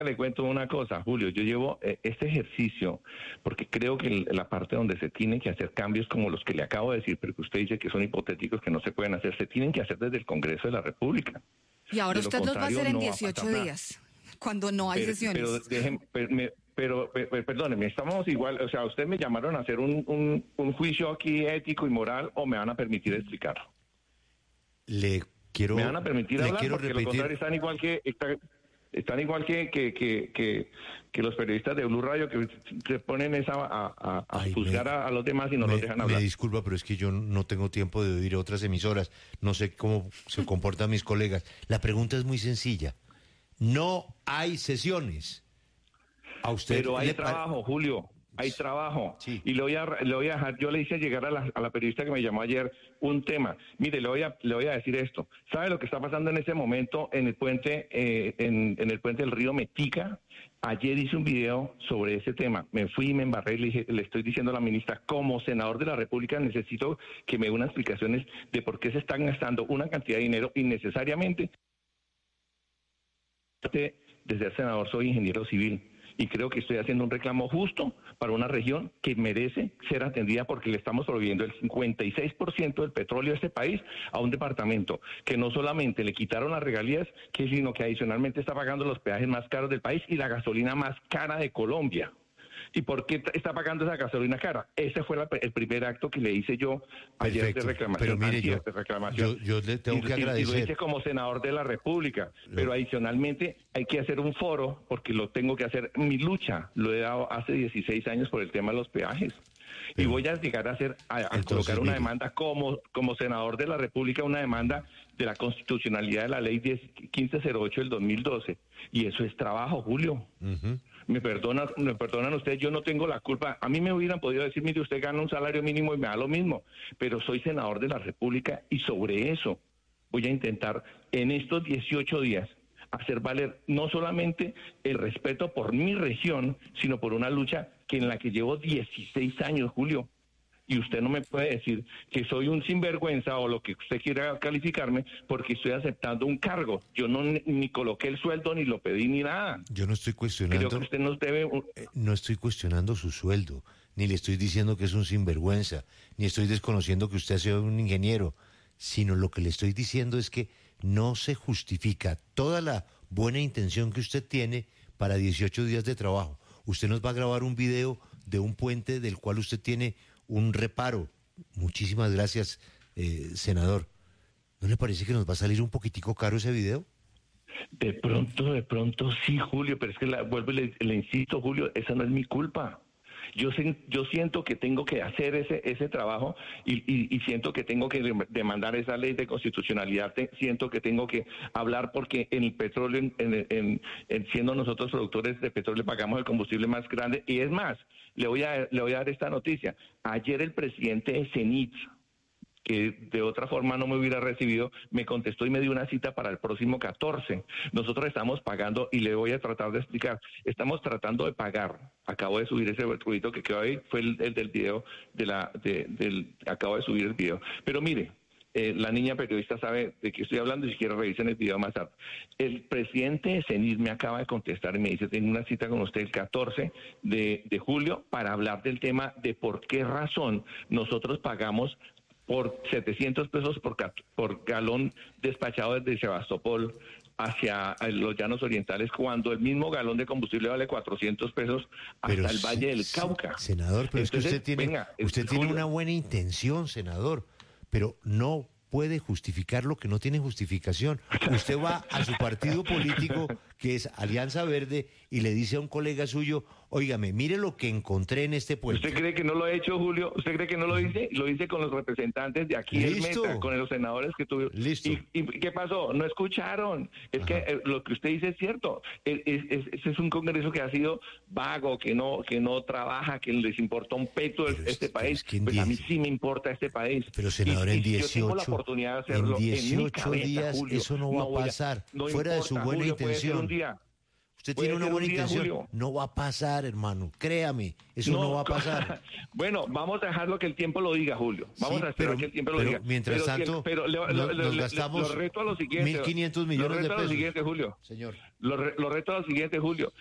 Le cuento una cosa, Julio, yo llevo este ejercicio porque creo que la parte donde se tienen que hacer cambios como los que le acabo de decir, pero que usted dice que son hipotéticos, que no se pueden hacer, se tienen que hacer desde el Congreso de la República. Y ahora De lo usted los va a hacer contrario, en no va a 18 pasar nada. días, cuando no hay sesiones. Perdóneme, estamos igual, o sea, usted me llamaron a hacer un juicio aquí ético y moral o me van a permitir explicarlo. Me van a permitir hablar porque repetir. lo contrario están igual que los periodistas de Blue Radio que se ponen a juzgar a los demás y no los dejan hablar. Me disculpa, pero es que yo no tengo tiempo de oír otras emisoras. No sé cómo se comportan mis colegas. La pregunta es muy sencilla. No hay sesiones. A usted pero hay trabajo, Julio. Hay trabajo. Sí. Y le voy a dejar, yo le hice llegar a la periodista que me llamó ayer un tema. Mire, le voy a decir esto. ¿Sabe lo que está pasando en ese momento en el puente, en el puente del río Metica? Ayer hice un video sobre ese tema. Me fui y me embarré y le estoy diciendo a la ministra, como senador de la República necesito que me dé unas explicaciones de por qué se están gastando una cantidad de dinero innecesariamente. De ser senador soy ingeniero civil. Y creo que estoy haciendo un reclamo justo para una región que merece ser atendida porque le estamos proveyendo el 56% del petróleo de este país a un departamento que no solamente le quitaron las regalías, sino que adicionalmente está pagando los peajes más caros del país y la gasolina más cara de Colombia. ¿Y por qué está pagando esa gasolina cara? Ese fue el primer acto que le hice yo ayer. Perfecto. De reclamación. Pero mire, yo le tengo que agradecer. Y lo hice como senador de la República, pero adicionalmente hay que hacer un foro, porque lo tengo que hacer. Mi lucha lo he dado hace 16 años por el tema de los peajes. Y voy a llegar a colocar una demanda como senador de la República, una demanda de la constitucionalidad de la ley 1508 del 2012. Y eso es trabajo, Julio. Uh-huh. Me perdonan ustedes, yo no tengo la culpa. A mí me hubieran podido decir, mire, usted gana un salario mínimo y me da lo mismo, pero soy senador de la República y sobre eso voy a intentar en estos 18 días hacer valer no solamente el respeto por mi región, sino por una lucha en la que llevo 16 años, Julio. Y usted no me puede decir que soy un sinvergüenza o lo que usted quiera calificarme porque estoy aceptando un cargo. Yo ni coloqué el sueldo, ni lo pedí, ni nada. Yo no estoy cuestionando. Creo que usted nos debe... No estoy cuestionando su sueldo, ni le estoy diciendo que es un sinvergüenza, ni estoy desconociendo que usted sea un ingeniero, sino lo que le estoy diciendo es que no se justifica toda la buena intención que usted tiene para 18 días de trabajo. Usted nos va a grabar un video de un puente del cual usted tiene un reparo. Muchísimas gracias, senador. ¿No le parece que nos va a salir un poquitico caro ese video? De pronto sí, Julio, pero es que vuelvo y le insisto, Julio, esa no es mi culpa. Yo siento que tengo que hacer ese trabajo y siento que tengo que demandar esa ley de constitucionalidad, siento que tengo que hablar porque en el petróleo, siendo nosotros productores de petróleo, pagamos el combustible más grande. Y es más, le voy a dar esta noticia. Ayer el presidente de CENIT, que de otra forma no me hubiera recibido, me contestó y me dio una cita para el próximo 14. Nosotros estamos pagando, y le voy a tratar de explicar, estamos tratando de pagar. Acabo de subir ese ruidito que quedó ahí, fue el del video, acabo de subir el video. Pero mire, la niña periodista sabe de qué estoy hablando y si quiere revisen el video más tarde. El presidente de CENIT me acaba de contestar y me dice, tengo una cita con usted el 14 de julio para hablar del tema de por qué razón nosotros pagamos por 700 pesos por galón despachado desde Sebastopol hacia los llanos orientales, cuando el mismo galón de combustible vale 400 pesos hasta el Valle del Cauca. Senador, pero entonces, es que usted tiene Julio, una buena intención, senador, pero no puede justificar lo que no tiene justificación. Usted va a su partido político, que es Alianza Verde, y le dice a un colega suyo, óigame, mire lo que encontré en este puente. ¿Usted cree que no lo he hecho, Julio? ¿Usted cree que no lo hice? Lo hice con los representantes de aquí del Meta, con los senadores que tuvieron. Listo. ¿Y qué pasó? No escucharon. Es que lo que usted dice es cierto. Ese es un congreso que ha sido vago, que no trabaja, que les importa un peto este país. Pues a mí sí me importa este país. Pero, senador, en 18, yo tengo la oportunidad de hacerlo, en 18 cabeza, días, Julio, eso no va a pasar. Fuera de su buena Julio, intención. Un día. Usted Puede tiene una ser buena un día, intención. Julio. No va a pasar, hermano. Créame, eso no va a pasar. Bueno, vamos a dejarlo que el tiempo lo diga, Julio. Vamos Sí, a esperar que el tiempo lo pero diga. mientras tanto, nos gastamos lo reto a lo siguiente. 1.500 millones de Lo reto a lo pesos. siguiente, Julio. Señor. Lo reto a lo siguiente, Julio.